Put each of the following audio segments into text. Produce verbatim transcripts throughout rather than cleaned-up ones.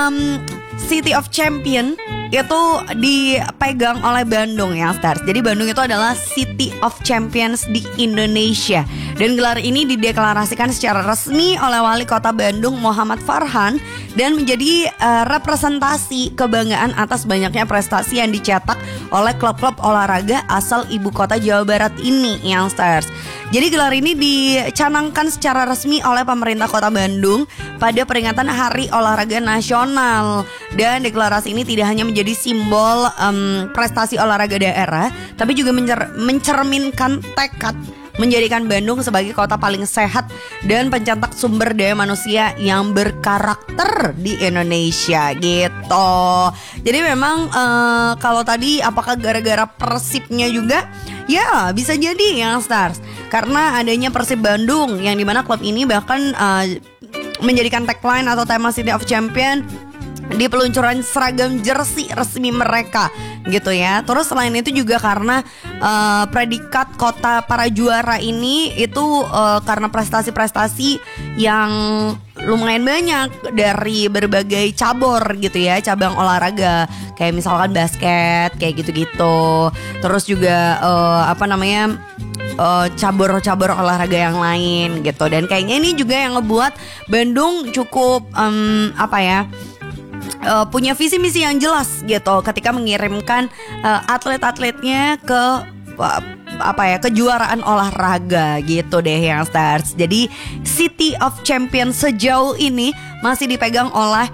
um, City of Champion itu dipegang oleh Bandung ya Stars. Jadi Bandung itu adalah City of Champions di Indonesia. Dan gelar ini dideklarasikan secara resmi oleh Wali Kota Bandung Muhammad Farhan dan menjadi uh, representasi kebanggaan atas banyaknya prestasi yang dicetak oleh klub-klub olahraga asal ibu kota Jawa Barat ini ya Stars. Jadi gelar ini dicanangkan secara resmi oleh pemerintah Kota Bandung pada peringatan Hari Olahraga Nasional. Dan deklarasi ini tidak hanya menjadi simbol um, prestasi olahraga daerah, tapi juga mencer- mencerminkan tekad menjadikan Bandung sebagai kota paling sehat dan pencetak sumber daya manusia yang berkarakter di Indonesia gitu. Jadi memang uh, kalau tadi apakah gara-gara Persibnya juga? Ya bisa jadi ya Stars. Karena adanya Persib Bandung yang dimana klub ini bahkan uh, menjadikan tagline atau tema City of Champion di peluncuran seragam jersey resmi mereka gitu ya. Terus selain itu juga karena uh, predikat kota para juara ini itu uh, karena prestasi-prestasi yang lumayan banyak dari berbagai cabur gitu ya, cabang olahraga kayak misalkan basket kayak gitu-gitu. Terus juga uh, apa namanya uh, cabur-cabur olahraga yang lain gitu. Dan kayaknya ini juga yang ngebuat Bandung cukup um, apa ya Uh, punya visi misi yang jelas gitu ketika mengirimkan uh, atlet-atletnya ke uh, apa ya kejuaraan olahraga gitu deh yang Stars. Jadi City of Champions sejauh ini masih dipegang oleh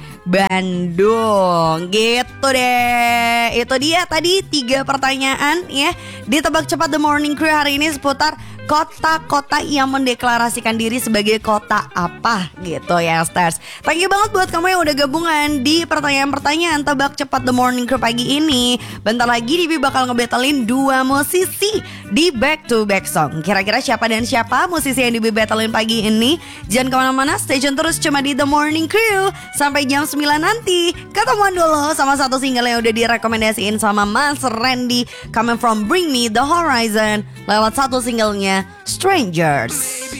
Bandung gitu deh. Itu dia tadi tiga pertanyaan ya di Tebak Cepat The Morning Crew hari ini seputar kota-kota yang mendeklarasikan diri sebagai kota apa gitu ya Stars. Thank you banget buat kamu yang udah gabungan di pertanyaan-pertanyaan Tebak Cepat The Morning Crew pagi ini. Bentar lagi Divi bakal ngebetelin dua musisi di back to back song. Kira-kira siapa dan siapa musisi yang Divi betelin pagi ini? Jangan kemana-mana, stay tune terus cuma di The Morning Crew sampai jam sembilan nanti. Ketemuan dulu sama satu single yang udah direkomendasiin sama Mas Randy, Coming From Bring Me The Horizon, lewat satu singlenya Strangers.